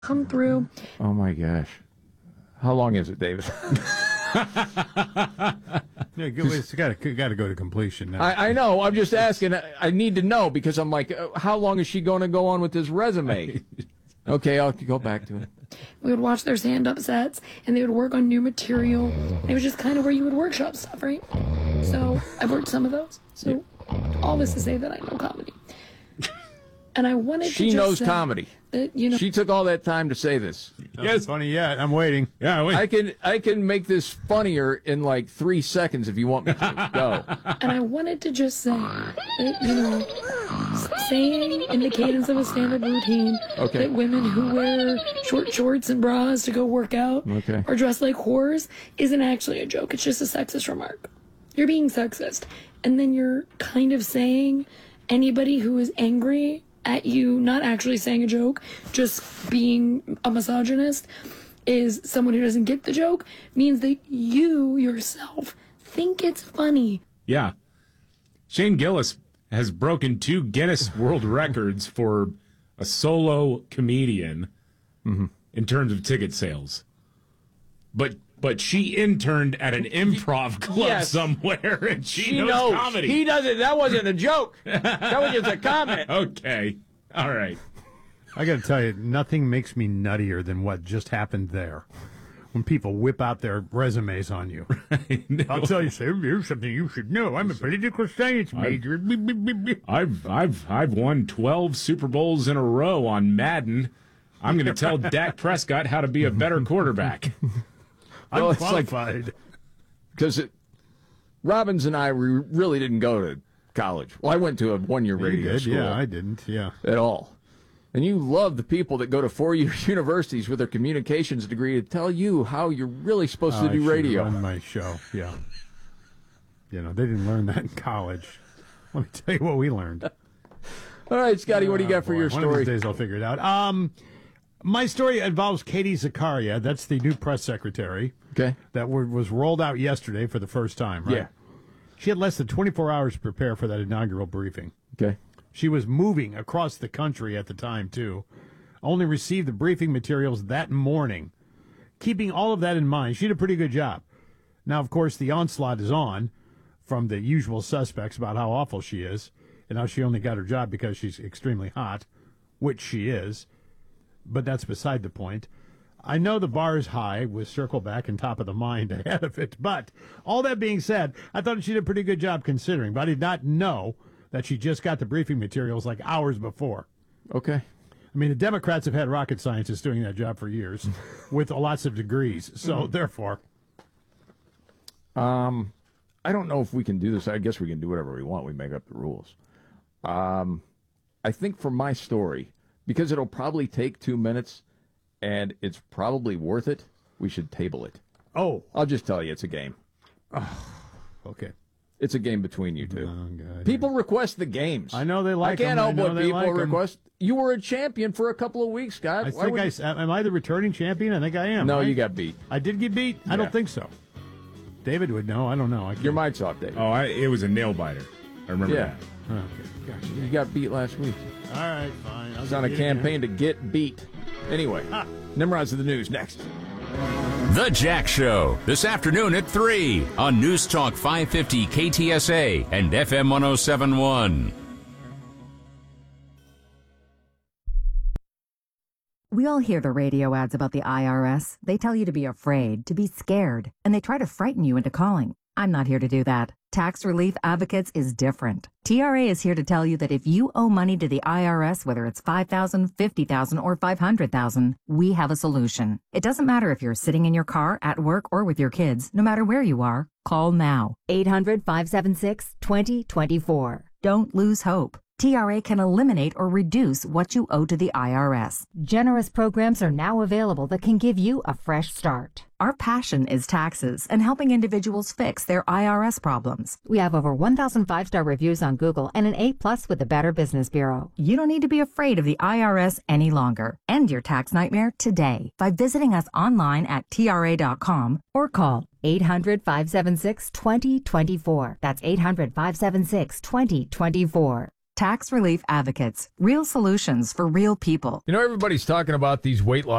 come through. Oh my gosh. How long is it, David? Yeah, it's got to go to completion now. I know. I'm just asking. I need to know because I'm like, how long is she going to go on with this resume? Okay, I'll go back to it. We would watch their stand-up sets, and they would work on new material. It was just kind of where you would workshop stuff, right? So I've worked some of those. So all this to say that I know comedy. And I wanted to just She knows say comedy. that, you know, She took all that time to say this. Yes, funny yet. I'm waiting. Yeah, wait. I can make this funnier in like 3 seconds if you want me to. Go. and I wanted to just say that, you know, saying in the cadence of a stand-up routine Okay. that women who wear short shorts and bras to go work out Okay. or dress like whores isn't actually a joke. It's just a sexist remark. You're being sexist. And then you're kind of saying anybody who is angry at you not actually saying a joke, just being a misogynist, is someone who doesn't get the joke, means that you yourself think it's funny. Yeah. Shane Gillis has broken 2 Guinness World Records for a solo comedian in terms of ticket sales. But she interned at an improv club Yes. somewhere, and she knows knows. comedy. He doesn't. That wasn't a joke. That was just a comment. Okay. All right. I got to tell you, nothing makes me nuttier than what just happened there. When people whip out their resumes on you. I'll tell you, sir, here's something you should know. I'm a political science major. I've won 12 Super Bowls in a row on Madden. I'm going to tell Dak Prescott how to be a better quarterback. I'm Well, it's like- qualified. Because Robbins and I really didn't go to college. Well, I went to a one-year You radio did? school Yeah, I didn't. Yeah. at all. And you love the people that go to four-year universities with their communications degree to tell you how you're really supposed to I do should radio. run my show. Yeah. You know, they didn't learn that in college. Let me tell you what we learned. All right, Scotty, what do you got for Boy, your one of story? these days I'll figure it out. My story involves Katie Zakaria. That's the new press secretary Okay. that was rolled out yesterday for the first time, right? Yeah. She had less than 24 hours to prepare for that inaugural briefing. Okay. She was moving across the country at the time, too. Only received the briefing materials that morning. Keeping all of that in mind, she did a pretty good job. Now, of course, the onslaught is on from the usual suspects about how awful she is and how she only got her job because she's extremely hot, which she is. But that's beside the point. I know the bar is high with Circle Back and Top of the Mind ahead of it, but all that being said, I thought she did a pretty good job considering, but I did not know that she just got the briefing materials like hours before. Okay. I mean, the Democrats have had rocket scientists doing that job for years with lots of degrees, so therefore. I don't know if we can do this. I guess we can do whatever we want. We make up the rules. I think for my story, because it'll probably take 2 minutes and it's probably worth it, we should table it. Oh, I'll just tell you, it's a game. okay. It's a game between you two. Oh, God. People request the games. I know they like I can't 'em. I help know what they people like 'em. request. You were a champion for a couple of weeks, Scott. I Why think would you- am I the returning champion? I think I am. No, right? you got beat. I did get beat? I Yeah. don't think so. David would know. I don't know. Your mic's off, David. Oh, it was a nail biter. I remember Yeah. that. Okay. Gotcha. You got beat last week. All right, fine. It's on a campaign to get beat. Anyway, Nimrod's to the news next. The Jack Show, this afternoon at 3 on News Talk 550 KTSA and FM 1071. We all hear the radio ads about the IRS. They tell you to be afraid, to be scared, and they try to frighten you into calling. I'm not here to do that. Tax Relief Advocates is different. TRA is here to tell you that if you owe money to the IRS, whether it's $5,000, $50,000, or $500,000, we have a solution. It doesn't matter if you're sitting in your car, at work, or with your kids. No matter where you are, call now. 800-576-2024. Don't lose hope. TRA can eliminate or reduce what you owe to the IRS. Generous programs are now available that can give you a fresh start. Our passion is taxes and helping individuals fix their IRS problems. We have over 1,000 5-star reviews on Google and an A+ with the Better Business Bureau. You don't need to be afraid of the IRS any longer. End your tax nightmare today by visiting us online at TRA.com or call 800-576-2024. That's 800-576-2024. Tax Relief Advocates, real solutions for real people. You know, everybody's talking about these weight loss